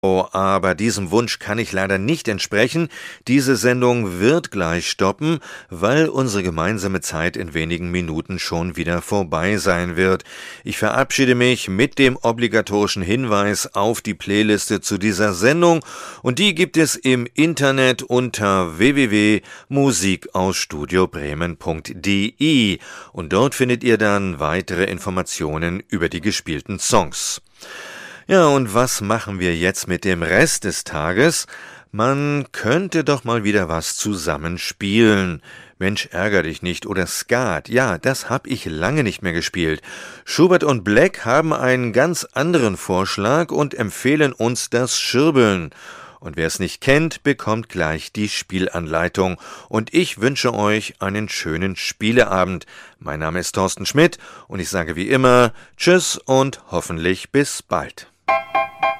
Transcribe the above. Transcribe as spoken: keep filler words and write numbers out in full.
Oh, aber diesem Wunsch kann ich leider nicht entsprechen. Diese Sendung wird gleich stoppen, weil unsere gemeinsame Zeit in wenigen Minuten schon wieder vorbei sein wird. Ich verabschiede mich mit dem obligatorischen Hinweis auf die Playliste zu dieser Sendung und die gibt es im Internet unter w w w punkt musik aus studio bremen punkt d e und dort findet ihr dann weitere Informationen über die gespielten Songs. Ja, und was machen wir jetzt mit dem Rest des Tages? Man könnte doch mal wieder was zusammen spielen. Mensch, ärger dich nicht oder Skat. Ja, das hab ich lange nicht mehr gespielt. Schubert und Black haben einen ganz anderen Vorschlag und empfehlen uns das Schirbeln. Und wer es nicht kennt, bekommt gleich die Spielanleitung. Und ich wünsche euch einen schönen Spieleabend. Mein Name ist Thorsten Schmidt und ich sage wie immer Tschüss und hoffentlich bis bald.